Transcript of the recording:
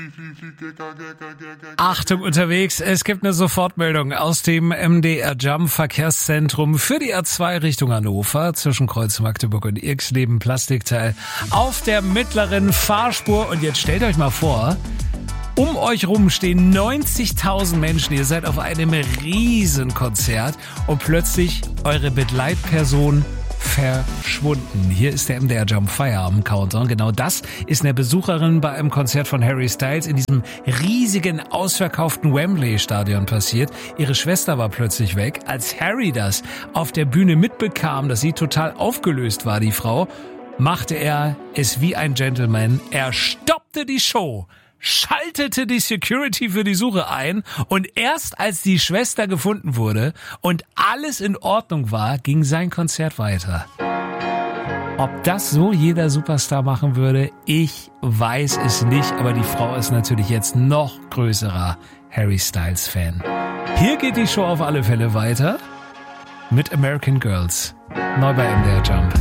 Achtung unterwegs, es gibt eine Sofortmeldung aus dem MDR Jump Verkehrszentrum für die A2 Richtung Hannover zwischen Kreuz Magdeburg und Irxleben, Plastikteil auf der mittleren Fahrspur. Und jetzt stellt euch mal vor, um euch rum stehen 90.000 Menschen, ihr seid auf einem Riesenkonzert und plötzlich eure Begleitperson verschwunden. Hier ist der MDR Jump Feierabend Countdown. Genau das ist eine Besucherin bei einem Konzert von Harry Styles in diesem riesigen, ausverkauften Wembley-Stadion passiert. Ihre Schwester war plötzlich weg. Als Harry das auf der Bühne mitbekam, dass sie total aufgelöst war, die Frau, machte er es wie ein Gentleman. Er stoppte die Show, schaltete die Security für die Suche ein und erst als die Schwester gefunden wurde und alles in Ordnung war, ging sein Konzert weiter. Ob das so jeder Superstar machen würde, ich weiß es nicht, aber die Frau ist natürlich jetzt noch größerer Harry Styles Fan. Hier geht die Show auf alle Fälle weiter mit American Girls. Neu bei MDR Jump.